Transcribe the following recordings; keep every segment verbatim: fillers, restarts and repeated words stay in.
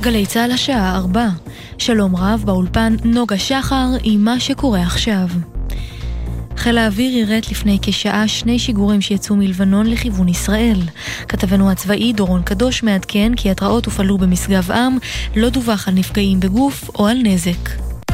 גלי צהל השעה ארבע. שלום רב, באולפן נוגה שחר עם מה שקורה עכשיו. חיל האוויר ירט לפני כשעה שני שיגורים שיצאו מלבנון לכיוון ישראל. כתבנו הצבאי דורון קדוש מעדכן כי התראות הופעלו במשגב עם, לא דווח על נפגעים בגוף או על נזק.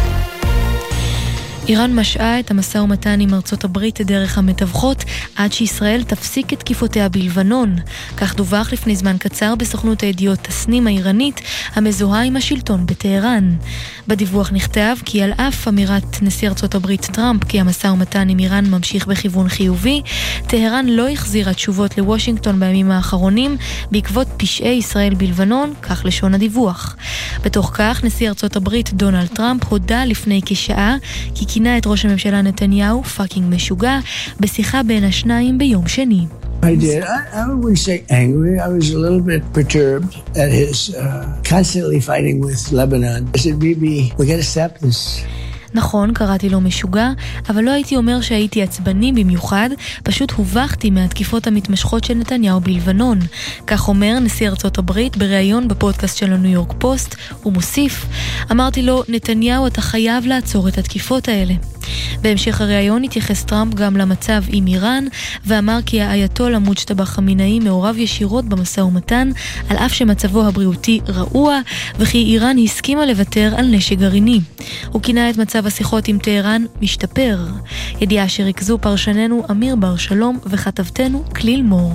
איראן משעה את המשא ומתן עם ארצות הברית דרך המתווכות עד שישראל תפסיק את תקיפותיה בלבנון. כך דווח לפני זמן קצר בסוכנות הידיעות תסנים האיראנית המזוהה עם השלטון בטהרן. בדיווח נכתב כי על אף אמירת נשיא ארצות הברית טראמפ כי המשא ומתן עם איראן ממשיך בכיוון חיובי, טהרן לא החזירה תשובות לוושינגטון בימים האחרונים בעקבות פשעי ישראל בלבנון, כך לשון הדיווח. בתוך כך נשיא ארצות הברית דונלד טראמפ הודע לפני כשעה כי כינה את ראש הממשלה נתניהו פאקינג משוגע בשיחה בין השניים ביום שני. I did. I, I wouldn't say angry. I was a little bit perturbed at his uh, constantly fighting with Lebanon. I said, Bibi, we got to stop this. נכון, קראתי לו משוגע, אבל לא הייתי אומר שהייתי עצבני במיוחד, פשוט הובכתי מהתקיפות המתמשכות של נתניהו בלבנון. כך אומר נשיא ארצות הברית בריאיון בפודקאסט של הניו יורק פוסט, הוא מוסיף, אמרתי לו, נתניהו אתה חייב לעצור את התקיפות האלה. בהמשך הריאיון התייחס טראמפ גם למצב עם איראן, ואמר כי האייתולה מוג'טבא חמינאי מעורב ישירות במשא ומתן, על אף שמצבו הבריאותי רעוע, וכי איראן הסכימה לוותר על נשק גרעיני. הוא כינה את מצב השיחות עם טהרן משתפר. ידיעה שריכזו פרשננו אמיר בר שלום וכתבתנו כליל מור.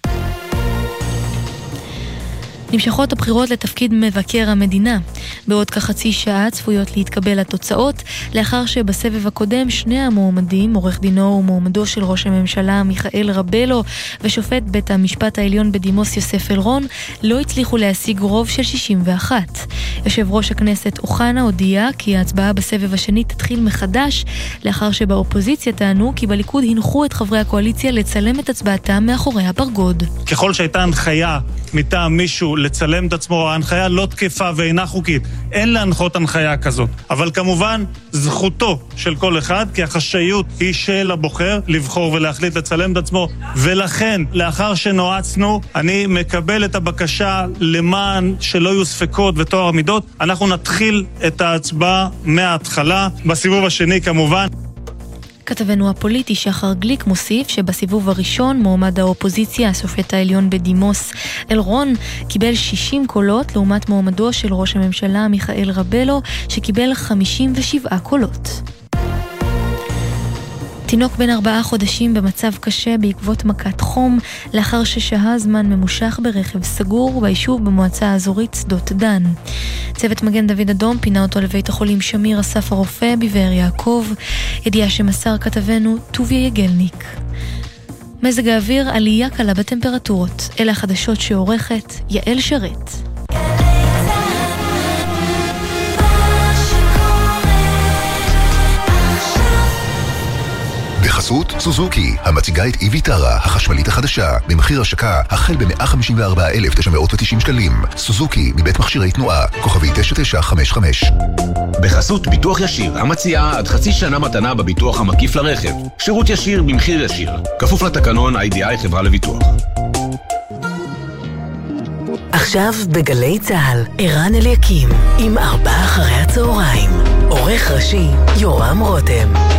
נמשכות הבחירות לתפקיד מבקר המדינה. בעוד כחצי שעה צפויות להתקבל התוצאות, לאחר שבסבב הקודם שני המועמדים, עורך דינו ומועמדו של ראש הממשלה מיכאל רבלו ושופט בית המשפט העליון בדימוס יוסף אלרון, לא הצליחו להשיג רוב של שישים ואחת. יושב ראש הכנסת אוחנה הודיע כי ההצבעה בסבב השני תתחיל מחדש, לאחר שבאופוזיציה טענו כי בליכוד הנחו את חברי הקואליציה לצלם את הצבעתם מאחורי הפרגוד. ככל שהייתה הנחיה מטעם מישהו לצלם את עצמו, ההנחיה לא תקפה ואינה חוקית. אין להנחות הנחיה כזאת. אבל כמובן, זכותו של כל אחד, כי החשאיות היא של הבוחר לבחור ולהחליט לצלם את עצמו, ולכן, לאחר שנועצנו, אני מקבל את הבקשה למען שלא יהיו ספקות וטוהר המידות. אנחנו נתחיל את ההצבעה מההתחלה, בסיבוב השני כמובן. כתבנו הפוליטי שחר גליק מוסיף שבסיבוב הראשון מועמד האופוזיציה, השופט העליון בדימוס אלרון, קיבל שישים קולות לעומת מועמדו של ראש הממשלה מיכאל רבלו שקיבל חמישים ושבעה קולות. תינוק בן ארבעה חודשים במצב קשה בעקבות מכת חום, לאחר ששהה זמן ממושך ברכב סגור ביישוב במועצה האזורית שדות דן. צוות מגן דוד אדום פינה אותו לבית החולים שמיר אסף הרופא בבאר יעקב, ידיעה שמסר כתבנו טוביה יגלניק. מזג האוויר, עלייה קלה בטמפרטורות. אלה החדשות שעורכת יעל שרת. בחסות סוזוקי, המציגה את איביטרה, החשמלית החדשה, במחיר השקה החל ב-מאה חמישים וארבעה אלף תשע מאות ותשעים שקלים. סוזוקי, מבית מכשירי תנועה, כוכבי תשע תשע חמש חמש. בחסות ביטוח ישיר, המציעה עד חצי שנה מתנה בביטוח המקיף לרכב. שירות ישיר במחיר ישיר. כפוף לתקנון איי די איי חברה לביטוח. עכשיו בגלי צהל, ערן אליקים, עם ארבעה אחרי הצהריים. עורך ראשי, יורם רותם.